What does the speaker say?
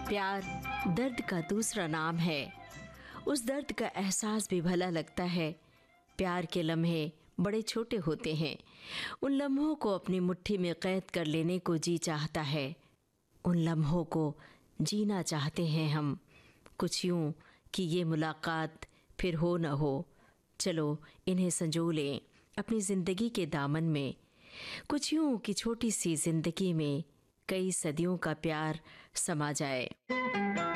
प्यार दर्द का दूसरा नाम है। उस दर्द का एहसास भी भला लगता है। प्यार के लम्हे बड़े छोटे होते हैं। उन लम्हों को अपनी मुट्ठी में कैद कर लेने को जी चाहता है। उन लम्हों को जीना चाहते हैं हम, कुछ यूं कि ये मुलाकात फिर हो न हो। चलो इन्हें संजो लें अपनी ज़िंदगी के दामन में। कुछ यूं कि छोटी सी ज़िंदगी में कई सदियों का प्यार समा जाए।